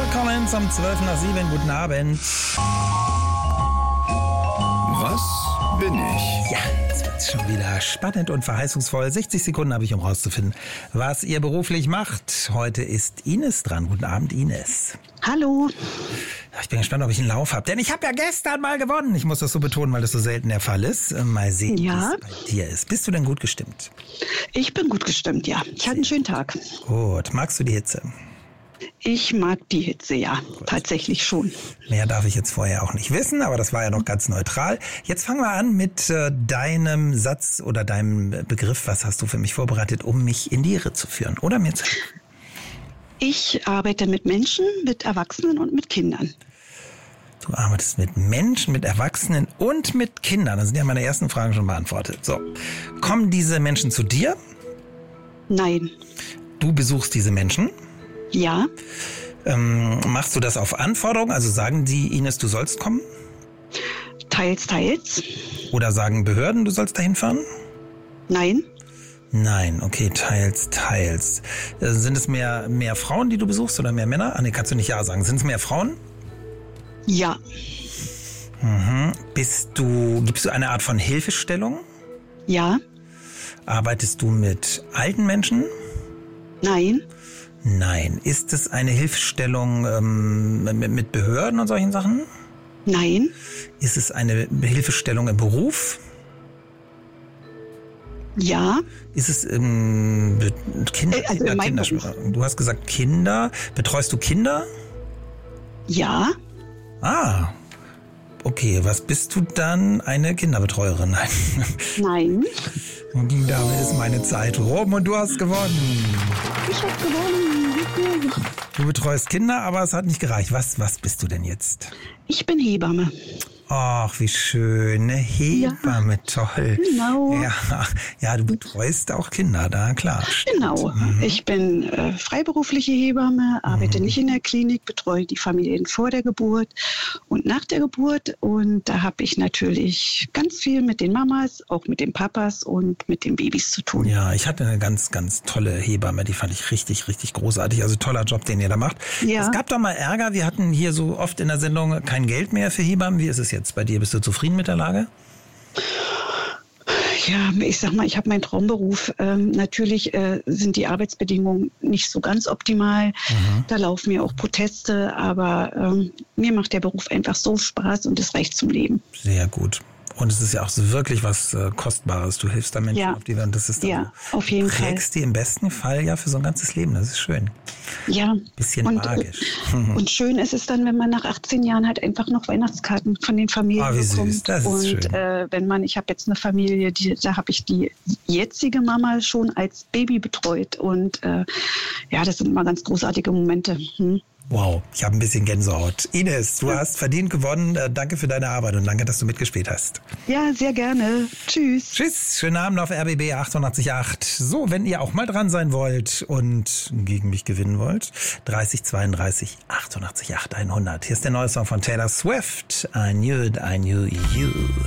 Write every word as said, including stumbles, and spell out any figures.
Collins um zwölf nach sieben. Guten Abend. Was bin ich? Ja, jetzt wird's schon wieder spannend und verheißungsvoll. sechzig Sekunden habe ich, um rauszufinden, was ihr beruflich macht. Heute ist Ines dran. Guten Abend, Ines. Hallo. Ich bin gespannt, ob ich einen Lauf habe. Denn ich habe ja gestern mal gewonnen. Ich muss das so betonen, weil das so selten der Fall ist. Mal sehen, Ja. wie es bei dir ist. Bist du denn gut gestimmt? Ich bin gut gestimmt, ja. Ich hatte einen schönen Tag. Gut. Magst du die Hitze? Ich mag die Hitze, ja. Tatsächlich schon. Mehr darf ich jetzt vorher auch nicht wissen, aber das war ja noch ganz neutral. Jetzt fangen wir an mit äh, deinem Satz oder deinem Begriff. Was hast du für mich vorbereitet, um mich in die Irre zu führen oder mir zu helfen? Ich arbeite mit Menschen, mit Erwachsenen und mit Kindern. Du arbeitest mit Menschen, mit Erwachsenen und mit Kindern. Das sind ja meine ersten Fragen schon beantwortet. So, kommen diese Menschen zu dir? Nein. Du besuchst diese Menschen? Ja. Ähm, machst du das auf Anforderung? Also sagen die, Ines, du sollst kommen? Teils, teils. Oder sagen Behörden, du sollst dahin fahren? Nein. Nein, okay, teils, teils. Äh, sind es mehr, mehr Frauen, die du besuchst oder mehr Männer? Ah, nee, kannst du nicht ja sagen. Sind es mehr Frauen? Ja. Mhm. Bist du, gibst du eine Art von Hilfestellung? Ja. Arbeitest du mit alten Menschen? Nein. Nein. Ist es eine Hilfestellung ähm, mit, mit Behörden und solchen Sachen? Nein. Ist es eine Hilfestellung im Beruf? Ja. Ist es ähm, Kinder? Äh, also in meinem Kinder, du hast gesagt Kinder. Betreust du Kinder? Ja. Ah, okay. Was bist du dann? Eine Kinderbetreuerin? Nein. Nein. Und damit ist meine Zeit rum und du hast gewonnen. Ich habe gewonnen. Du betreust Kinder, aber es hat nicht gereicht. Was, was bist du denn jetzt? Ich bin Hebamme. Ach, wie schön. Eine Hebamme, ja, toll. Genau. Ja, ja, du betreust auch Kinder, da, klar. Genau. Mhm. Ich bin äh, freiberufliche Hebamme, arbeite mhm. nicht in der Klinik, betreue die Familien vor der Geburt und nach der Geburt. Und da habe ich natürlich ganz viel mit den Mamas, auch mit den Papas und mit den Babys zu tun. Ja, ich hatte eine ganz, ganz tolle Hebamme, die fand ich richtig, richtig großartig. Also toller Job, den ihr da macht. Ja. Es gab doch mal Ärger, wir hatten hier so oft in der Sendung kein Geld mehr für Hebammen. Wie ist es jetzt bei dir? Bist du zufrieden mit der Lage? Ja, ich sag mal, ich habe meinen Traumberuf. Ähm, natürlich äh, sind die Arbeitsbedingungen nicht so ganz optimal. Mhm. Da laufen mir auch Proteste, aber ähm, mir macht der Beruf einfach so Spaß und es reicht zum Leben. Sehr gut. Und es ist ja auch so wirklich was äh, Kostbares. Du hilfst da Menschen ja. auf die Welt. Das ist ja, so, auf jeden Fall. Du prägst die im besten Fall ja für so ein ganzes Leben. Das ist schön. Ja. Bisschen und, magisch. Und schön ist es dann, wenn man nach achtzehn Jahren halt einfach noch Weihnachtskarten von den Familien oh, wie bekommt. Süß. Das ist und schön. Äh, wenn man, ich habe jetzt eine Familie, die, da habe ich die jetzige Mama schon als Baby betreut. Und äh, ja, das sind immer ganz großartige Momente. Hm. Wow, ich habe ein bisschen Gänsehaut. Ines, du ja. hast verdient gewonnen. Danke für deine Arbeit und danke, dass du mitgespielt hast. Ja, sehr gerne. Tschüss. Tschüss. Schönen Abend auf R B B achtundachtzig Komma acht. So, wenn ihr auch mal dran sein wollt und gegen mich gewinnen wollt, dreißig zweiunddreißig achtundachtzig Komma acht hundert. Hier ist der neue Song von Taylor Swift. I knew it, I knew you.